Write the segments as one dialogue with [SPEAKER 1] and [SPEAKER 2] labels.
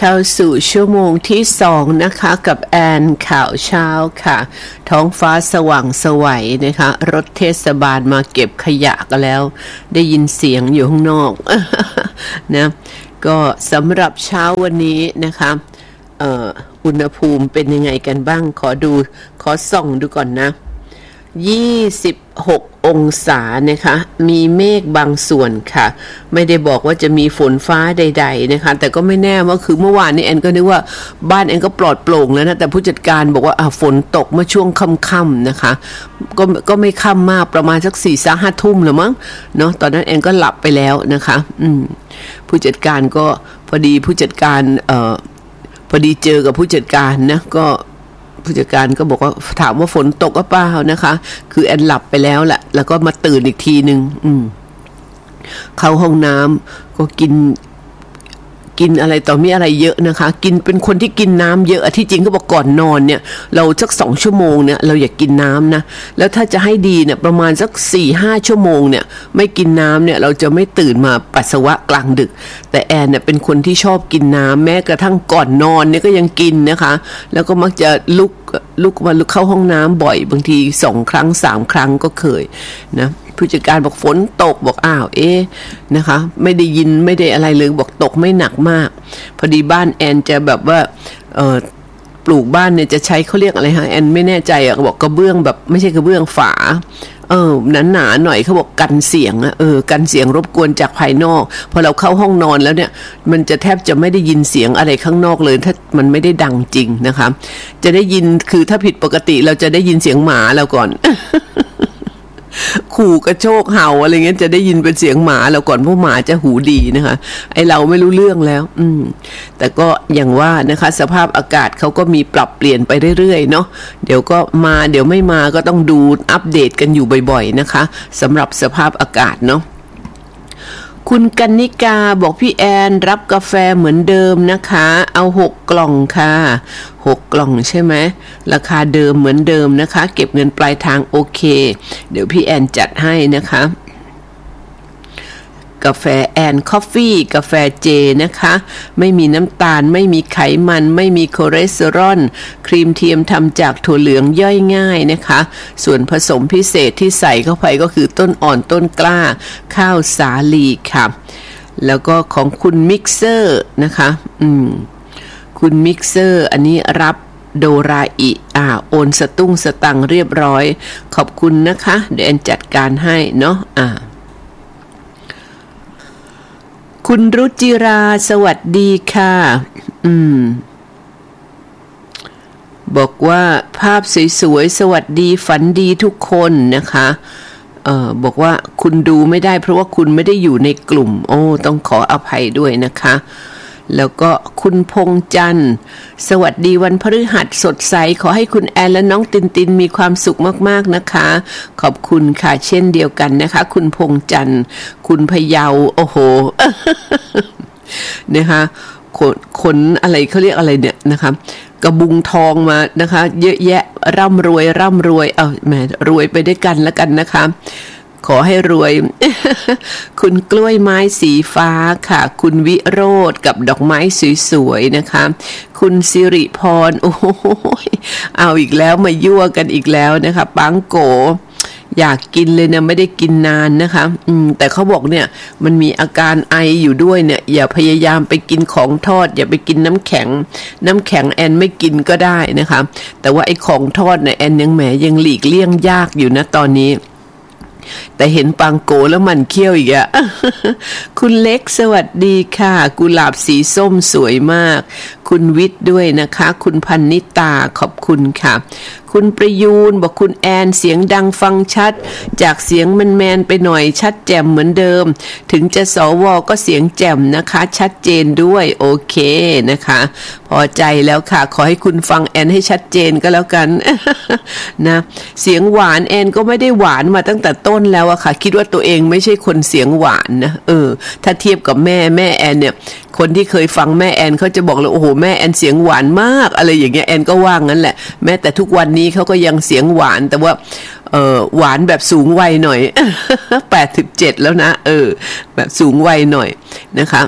[SPEAKER 1] เข้าสู่ชั่วโมงที่2นะคะกับแอนข่าวเช้าค่ะท้องฟ้าสว่างไสวนะคะรถเทศบาลมาเก็บขยะกันแล้วได้ยินเสียงอยู่ข้างนอก นะก็สำหรับเช้าวันนี้นะคะอุณหภูมิเป็นยังไงกันบ้างขอส่องดูก่อนนะ26องศานะคะมีเมฆบางส่วนค่ะไม่ได้บอกว่าจะมีฝนฟ้าใดๆนะคะแต่ก็ไม่แน่ว่าคือเมื่อวานนี้แอนก็นึกว่าบ้านแอนก็ปลอดโปร่งแล้วนะแต่ผู้จัดการบอกว่าฝนตกเมื่อช่วงค่ำๆนะคะก็ไม่ค่ำมากประมาณสัก 4-5 ทุ่มหรือมั้งเนาะตอนนั้นแอนก็หลับไปแล้วนะคะผู้จัดการก็พอดีผู้จัดการพอดีเจอกับผู้จัดการนะก็ผู้จัดการก็บอกว่าถามว่าฝนตกหรือเปล่านะคะคือแอนหลับไปแล้วแหละแล้วก็มาตื่นอีกทีนึงเข้าห้องน้ำก็กินอะไรต่อมีอะไรเยอะนะคะกินเป็นคนที่กินน้ำเยอะที่จริงก็บอกก่อนนอนเนี่ยเราสัก2ชั่วโมงเนี่ยเราอยากกินน้ำนะแล้วถ้าจะให้ดีเนี่ยประมาณสัก 4-5 ชั่วโมงเนี่ยไม่กินน้ำเนี่ยเราจะไม่ตื่นมาปัสสาวะกลางดึกแต่แอนเนี่ยเป็นคนที่ชอบกินน้ำแม้กระทั่งก่อนนอนเนี่ยก็ยังกินนะคะแล้วก็มักจะลุกเข้าห้องน้ำบ่อยบางที2ครั้ง3ครั้งก็เคยนะผู้จัดการบอกฝนตกบอกนะคะไม่ได้ยินไม่ได้อะไรเลยบอกตกไม่หนักมากพอดีบ้านแอนจะแบบว่าปลูกบ้านเนี่ยจะใช้เขาเรียกอะไรฮะแอนไม่แน่ใจอ่ะบอกกระเบื้องแบบไม่ใช่กระเบื้องฝาหนาหน่อยเขาบอกกันเสียงกันเสียงรบกวนจากภายนอกพอเราเข้าห้องนอนแล้วเนี่ยมันจะแทบจะไม่ได้ยินเสียงอะไรข้างนอกเลยถ้ามันไม่ได้ดังจริงนะคะจะได้ยินคือถ้าผิดปกติเราจะได้ยินเสียงหมาเราก่อน ขู่กระโชกเห่าอะไรเงี้ยจะได้ยินเป็นเสียงหมาแล้วก่อนเพราะหมาจะหูดีนะคะไอเราไม่รู้เรื่องแล้วแต่ก็อย่างว่านะคะสภาพอากาศเขาก็มีปรับเปลี่ยนไปเรื่อยๆเนาะเดี๋ยวก็มาเดี๋ยวไม่มาก็ต้องดูอัปเดตกันอยู่บ่อยๆนะคะสำหรับสภาพอากาศเนาะคุณกนิกาบอกพี่แอนรับกาแฟเหมือนเดิมนะคะเอา6 กล่องค่ะ6 กล่องใช่ไหมราคาเดิมเหมือนเดิมนะคะเก็บเงินปลายทางโอเคเดี๋ยวพี่แอนจัดให้นะคะกาแฟแอนคอฟฟี่กาแฟเจนะคะไม่มีน้ำตาลไม่มีไขมันไม่มีคอเลสเตอรอลครีมเทียมทำจากถั่วเหลืองย่อยง่ายนะคะส่วนผสมพิเศษที่ใส่เข้าไปก็คือต้นอ่อนต้นกล้าข้าวสาลีค่ะแล้วก็ของคุณมิกเซอร์นะคะคุณมิกเซอร์อันนี้รับโดราอิโอนสตุ้งสตังเรียบร้อยขอบคุณนะคะเดี๋ยวแอนจัดการให้เนาะคุณรุจิราสวัสดีค่ะบอกว่าภาพสวยๆสวัสดีฝันดีทุกคนนะคะบอกว่าคุณดูไม่ได้เพราะว่าคุณไม่ได้อยู่ในกลุ่มต้องขออภัยด้วยนะคะแล้วก็คุณพงจันทร์สวัสดีวันพฤหัสสดใสขอให้คุณแอนและน้องตินมีความสุขมากๆนะคะขอบคุณค่ะเช่นเดียวกันนะคะคุณพงจันทร์คุณพะเยาโอ้โห นะคะขนอะไรเขาเรียกอะไรเนี่ยนะคะกระบุงทองมานะคะเยอะแยะร่ำรวยแหมรวยไปด้วยกันแล้วกันนะคะขอให้รวย คุณกล้วยไม้สีฟ้าค่ะคุณวิโรธกับดอกไม้สวยๆนะคะคุณสิริพรโอ้ยเอาอีกแล้วมายั่วกันอีกแล้วนะคะปังโกอยากกินเลยนะไม่ได้กินนานนะคะแต่เขาบอกเนี่ยมันมีอาการไออยู่ด้วยเนี่ยอย่าพยายามไปกินของทอดอย่าไปกินน้ำแข็งแอนไม่กินก็ได้นะคะแต่ว่าไอ้ของทอดเนี่ยแอนยังหลีกเลี่ยงยากอยู่นะตอนนี้แต่เห็นปังโกแล้วมันเคี้ยวอีกอะ คุณเล็กสวัสดีค่ะกุหลาบสีส้มสวยมากคุณวิทย์ด้วยนะคะคุณพันนิตาขอบคุณค่ะคุณประยูนบอกคุณแอนเสียงดังฟังชัดจากเสียงแมนไปหน่อยชัดแจ่มเหมือนเดิมถึงจะสวก็เสียงแจ่มนะคะชัดเจนด้วยโอเคนะคะพอใจแล้วค่ะขอให้คุณฟังแอนให้ชัดเจนก็แล้วกัน นะเสียงหวานแอนก็ไม่ได้หวานมาตั้งแต่ต้นแล้วอะค่ะคิดว่าตัวเองไม่ใช่คนเสียงหวานนะถ้าเทียบกับแม่แอนเนี่ยคนที่เคยฟังแม่แอนเขาจะบอกเลยโอ้โหแม่แอนเสียงหวานมากอะไรอย่างเงี้ยแอนก็ว่างั้นแหละแม้แต่ทุกวันนี้เขาก็ยังเสียงหวานแต่ว่าหวานแบบสูงวัยหน่อย 87แล้วนะแบบสูงวัยหน่อยนะคะ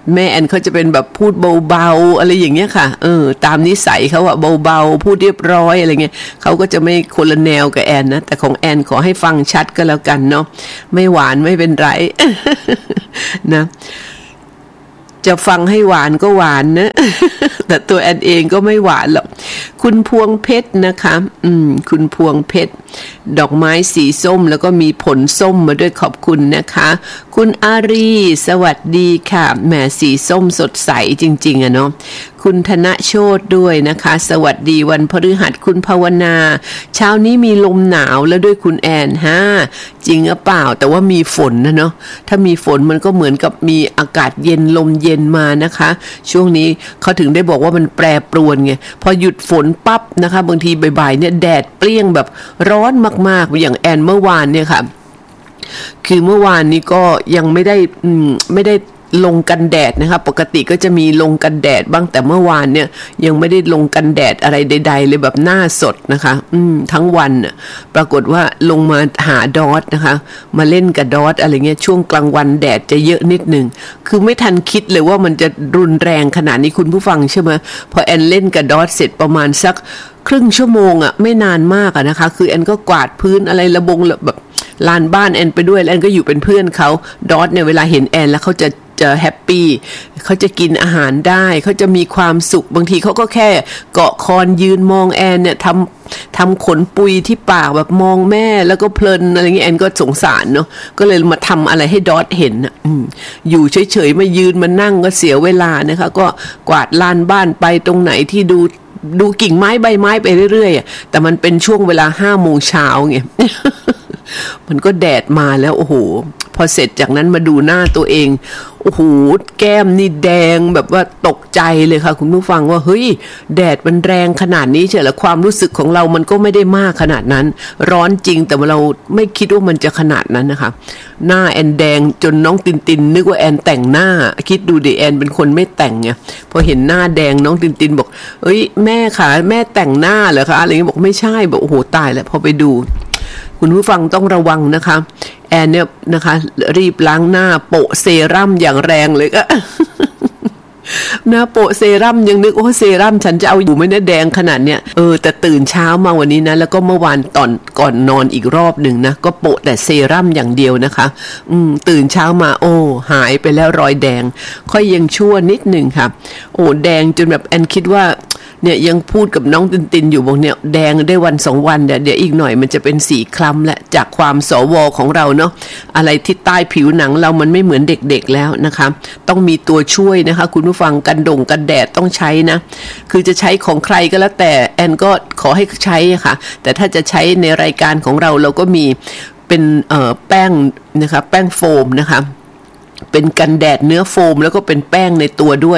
[SPEAKER 1] แม่แอนเขาจะเป็นแบบพูดเบาๆอะไรอย่างเงี้ยค่ะตามนิสัยเขาอะเบาๆพูดเรียบร้อยอะไรเงี้ยเขาก็จะไม่คนละแนวกับแอนนะแต่ของแอนขอให้ฟังชัดก็แล้วกันเนาะไม่หวานไม่เป็นไร นะจะฟังให้หวานก็หวานนะ แต่ตัวแอนเองก็ไม่หวานหรอกคุณพวงเพชรนะคะคุณพวงเพชรดอกไม้สีส้มแล้วก็มีผลส้มมาด้วยขอบคุณนะคะคุณอารีสวัสดีค่ะแหมสีส้มสดใสจริงๆอะเนาะคุณธนโชติด้วยนะคะสวัสดีวันพฤหัสคุณภาวนาเช้านี้มีลมหนาวแล้วด้วยคุณแอนจริงหรือเปล่าแต่ว่ามีฝนนะเนาะถ้ามีฝนมันก็เหมือนกับมีอากาศเย็นลมเย็นมานะคะช่วงนี้เขาถึงได้บอกว่ามันแปรปรวนไงพอหยุดฝนปั๊บนะคะบางทีบ่ายๆเนี่ยแดดเปรี้ยงแบบร้อนมากๆอย่างแอนเมื่อวานเนี่ยค่ะคือเมื่อวานนี้ก็ยังไม่ได้ลงกันแดดนะคะปกติก็จะมีลงกันแดดบ้างแต่เมื่อวานเนี่ยยังไม่ได้ลงกันแดดอะไรใดๆเลยแบบหน้าสดนะคะทั้งวันน่ะปรากฏว่าลงมาหาดอทนะคะมาเล่นกับดอทอะไรเงี้ยช่วงกลางวันแดดจะเยอะนิดนึงคือไม่ทันคิดเลยว่ามันจะรุนแรงขนาดนี้คุณผู้ฟังใช่ไหมพอแอนเล่นกับดอทเสร็จประมาณสักครึ่งชั่วโมงอ่ะไม่นานมากอ่ะนะคะคือแอนก็กวาดพื้นอะไรระบงแบบลานบ้านแอนไปด้วยแอนก็อยู่เป็นเพื่อนเขาดอทเนี่ยเวลาเห็นแอนแล้วเขาจะแฮปปี้เขาจะกินอาหารได้เขาจะมีความสุขบางทีเขาก็แค่เกาะคอนยืนมองแอนเนี่ยทำขนปุยที่ปากแบบมองแม่แล้วก็เพลินอะไรเงี้ยแอนก็สงสารเนาะก็เลยมาทำอะไรให้ดอทเห็นอยู่เฉยๆมายืนมานั่งก็เสียเวลานะคะก็กวาดลานบ้านไปตรงไหนที่ดูกิ่งไม้ใบไม้ไปเรื่อยๆแต่มันเป็นช่วงเวลา 5 โมงเช้าไง มันก็แดดมาแล้วโอ้โหพอเสร็จจากนั้นมาดูหน้าตัวเองโอ้โหแก้มนี่แดงแบบว่าตกใจเลยค่ะคุณผู้ฟังว่าเฮ้ยแดดมันแรงขนาดนี้เฉยแล้วความรู้สึกของเรามันก็ไม่ได้มากขนาดนั้นร้อนจริงแต่เราไม่คิดว่ามันจะขนาดนั้นนะคะหน้าแอนแดงจนน้องตินนึกว่าแอนแต่งหน้าคิดดูดิแอนเป็นคนไม่แต่งไงพอเห็นหน้าแดงน้องตินบอกเอ้ยแม่ค่ะแม่แต่งหน้าเหรอคะอะไรเงี้ยบอกไม่ใช่บอกโอ้โหตายแล้วพอไปดูคุณผู้ฟังต้องระวังนะคะแอนเนี่ยนะคะรีบล้างหน้าโปะเซรั่มอย่างแรงเลยก็ หน้าโปะเซรั่มยังนึกโอ้เซรั่มฉันจะเอาอยู่ไม่ได้แดงขนาดเนี้ยแต่ตื่นเช้ามาวันนี้นะแล้วก็เมื่อวานตอนก่อนนอนอีกรอบหนึ่งนะก็โปะแต่เซรั่มอย่างเดียวนะคะตื่นเช้ามาโอ้หายไปแล้วรอยแดงค่อยยังชั่วนิดหนึ่งค่ะโอ้แดงจนแบบแอนคิดว่าเนี่ยยังพูดกับน้องตินอยู่บอกเนี่ยแดงได้วัน2 วันเดี๋ยวอีกหน่อยมันจะเป็นสีคล้ำและจากความสวของเราเนาะอะไรที่ใต้ผิวหนังเรามันไม่เหมือนเด็กๆแล้วนะคะต้องมีตัวช่วยนะคะคุณผู้ฟังกันแดดต้องใช้นะคือจะใช้ของใครก็แล้วแต่แอนก็ขอให้ใช้ค่ะแต่ถ้าจะใช้ในรายการของเราก็มีเป็นแป้งนะคะแป้งโฟมนะคะเป็นกันแดดเนื้อโฟมแล้วก็เป็นแป้งในตัวด้วย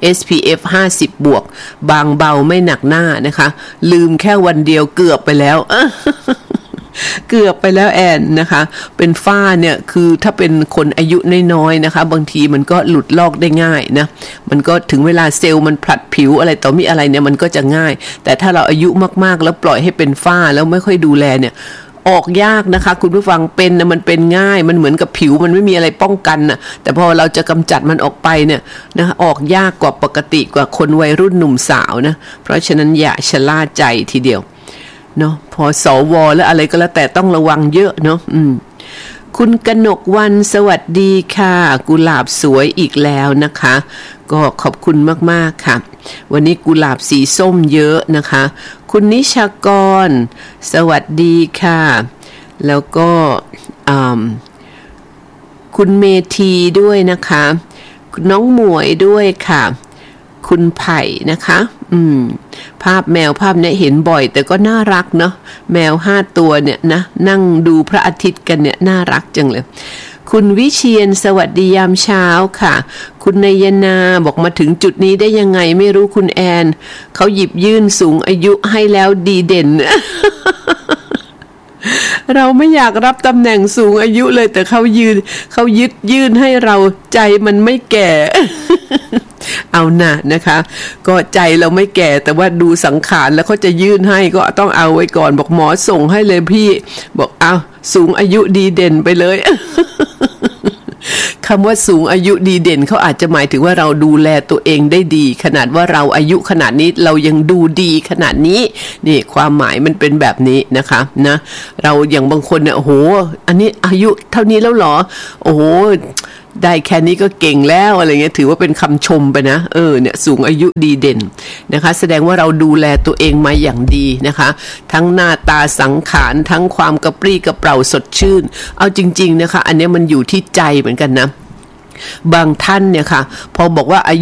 [SPEAKER 1] SPF 50 บวกบางเบาไม่หนักหน้านะคะลืมแค่วันเดียวเกือบไปแล้ว เกือบไปแล้วแอนนะคะเป็นฝ้าเนี่ยคือถ้าเป็นคนอายุน้อยๆนะคะบางทีมันก็หลุดลอกได้ง่ายนะมันก็ถึงเวลาเซลล์มันผลัดผิวอะไรต่อมีอะไรเนี่ยมันก็จะง่ายแต่ถ้าเราอายุมากๆแล้วปล่อยให้เป็นฝ้าแล้วไม่ค่อยดูแลเนี่ยออกยากนะคะคุณผู้ฟังเป็นนะมันเป็นง่ายมันเหมือนกับผิวมันไม่มีอะไรป้องกันนะแต่พอเราจะกำจัดมันออกไปเนี่ยนะออกยากกว่าปกติกว่าคนวัยรุ่นหนุ่มสาวนะเพราะฉะนั้นอย่าชะล่าใจทีเดียวเนาะพอสวแล้วอะไรก็แล้วแต่ต้องระวังเยอะเนาะคุณกนกวันสวัสดีค่ะกุหลาบสวยอีกแล้วนะคะก็ขอบคุณมากๆค่ะวันนี้กุหลาบสีส้มเยอะนะคะคุณนิชากรสวัสดีค่ะแล้วก็คุณเมธีด้วยนะคะน้องหมวยด้วยค่ะคุณไผ่นะคะภาพแมวภาพนี้เห็นบ่อยแต่ก็น่ารักเนาะแมว5 ตัวเนี่ยนะนั่งดูพระอาทิตย์กันเนี่ยน่ารักจังเลยคุณวิเชียรสวัสดียามเช้าค่ะคุณนายนาบอกมาถึงจุดนี้ได้ยังไงไม่รู้คุณแอนเขาหยิบยื่นสูงอายุให้แล้วดีเด่น เราไม่อยากรับตำแหน่งสูงอายุเลยแต่เขายึดยื่นให้เราใจมันไม่แก่ เอานะนะคะก็ใจเราไม่แก่แต่ว่าดูสังขารแล้วเขาจะยื่นให้ก็ต้องเอาไว้ก่อนบอกหมอส่งให้เลยพี่บอกเอาสูงอายุดีเด่นไปเลย คคำว่าสูงอายุดีเด่นเขาอาจจะหมายถึงว่าเราดูแลตัวเองได้ดีขนาดว่าเราอายุขนาดนี้เรายังดูดีขนาดนี้นี่ความหมายมันเป็นแบบนี้นะคะนะเราอย่างบางคนเนี่ยโอ้โหอันนี้อายุเท่านี้แล้วเหรอโอ้โหได้แค่นี้ก็เก่งแล้วอะไรเงี้ยถือว่าเป็นคำชมไปนะเนี่ยสูงอายุดีเด่นนะคะแสดงว่าเราดูแลตัวเองมาอย่างดีนะคะทั้งหน้าตาสังขารทั้งความกระปรี้กระเปร่าสดชื่นเอาจริงๆนะคะอันนี้มันอยู่ที่ใจเหมือนกันนะบางท่านเนี่ยค่ะพอบอกว่าอายุ